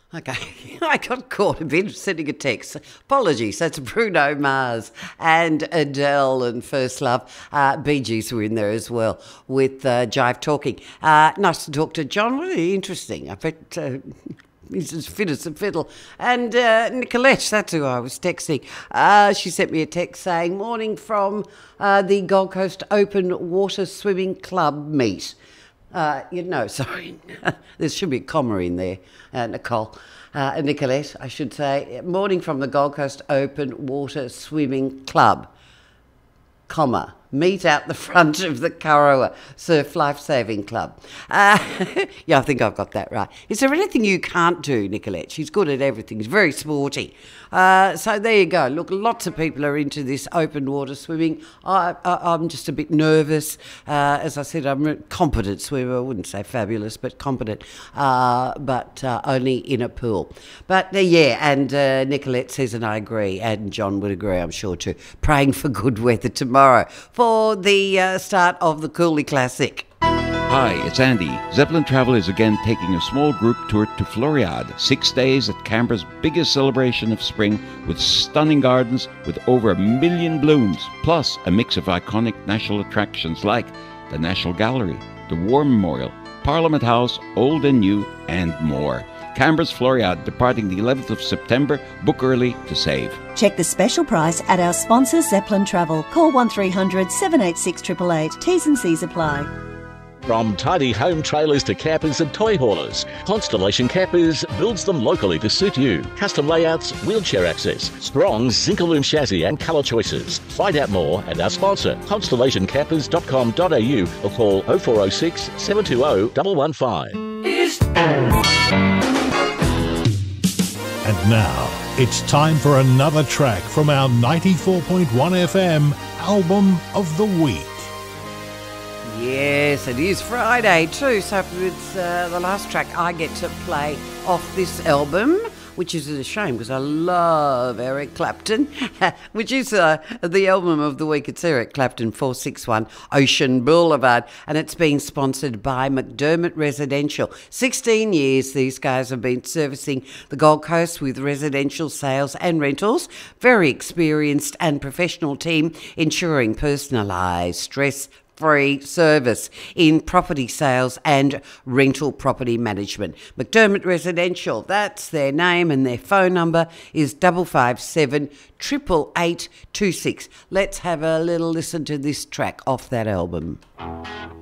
Okay, I got caught a bit sending a text. Apologies, that's Bruno Mars and Adele and First Love. Bee Gees were in there as well with Jive Talking. Nice to talk to John, really interesting. I bet he's as fit as a fiddle. And Nicolette, that's who I was texting. She sent me a text saying, morning from the Gold Coast Open Water Swimming Club meet. Sorry, there should be a comma in there, Nicolette, I should say. Morning from the Gold Coast Open Water Swimming Club, comma, meet out the front of the Kurrawa Surf Life Saving Club. Yeah, I think I've got that right. Is there anything you can't do, Nicolette? She's good at everything. She's very sporty. So there you go. Look, lots of people are into this open water swimming. I'm just a bit nervous. As I said, I'm a competent swimmer. I wouldn't say fabulous, but competent, but only in a pool. But and Nicolette says, and I agree, and John would agree, I'm sure too, praying for good weather tomorrow for the start of the Cooley Classic. Hi, it's Andy. Zeppelin Travel is again taking a small group tour to Floriade. 6 days at Canberra's biggest celebration of spring with stunning gardens with over 1 million blooms, plus a mix of iconic national attractions like the National Gallery, the War Memorial, Parliament House, Old and New, and more. Canberra's Floriade, departing the 11th of September. Book early to save. Check the special price at our sponsor Zeppelin Travel. Call 1300 786 888. T's and C's apply. From tidy home trailers to campers and toy haulers, Constellation Campers builds them locally to suit you. Custom layouts, wheelchair access, strong Zinc-Alume chassis and colour choices. Find out more at our sponsor, constellationcampers.com.au, or call 0406 720 115. And now, it's time for another track from our 94.1 FM Album of the Week. Yes, it is Friday too, so it's the last track I get to play off this album, which is a shame because I love Eric Clapton, which is the album of the week. It's Eric Clapton 461 Ocean Boulevard, and it's been sponsored by McDermott Residential. 16 years these guys have been servicing the Gold Coast with residential sales and rentals. Very experienced and professional team, ensuring personalised, stress-free service in property sales and rental property management. McDermott Residential, that's their name, and their phone number is 557 888 26. Let's have a little listen to this track off that album.